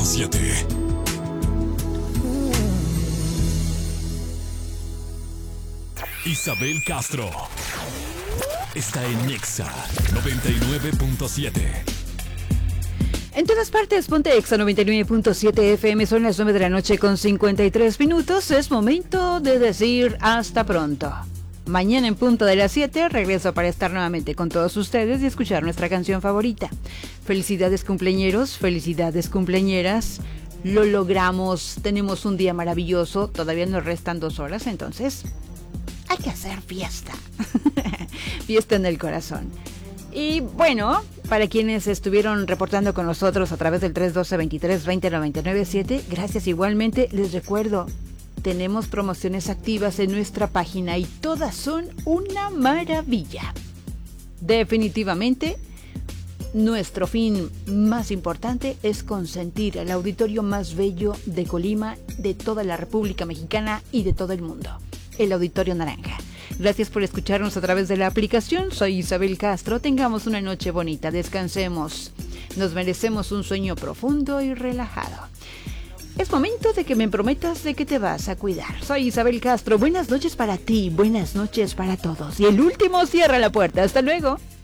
7. Isabel Castro está en Nexa 99.7. En todas partes, ponte Exa 99.7 FM, son las 9 de la noche con 53 minutos. Es momento de decir hasta pronto. Mañana en punto de las 7 regreso para estar nuevamente con todos ustedes y escuchar nuestra canción favorita. Felicidades cumpleañeros, felicidades cumpleañeras. Lo logramos, tenemos un día maravilloso, todavía nos restan 2 horas, entonces hay que hacer fiesta. Fiesta en el corazón. Y bueno, para quienes estuvieron reportando con nosotros a través del 312-23-20-99-7, gracias igualmente. Les recuerdo, tenemos promociones activas en nuestra página y todas son una maravilla. Definitivamente, nuestro fin más importante es consentir al auditorio más bello de Colima, de toda la República Mexicana y de todo el mundo, el Auditorio Naranja. Gracias por escucharnos a través de la aplicación. Soy Isabel Castro. Tengamos una noche bonita. Descansemos. Nos merecemos un sueño profundo y relajado. Es momento de que me prometas de que te vas a cuidar. Soy Isabel Castro. Buenas noches para ti. Buenas noches para todos. Y el último cierra la puerta. Hasta luego.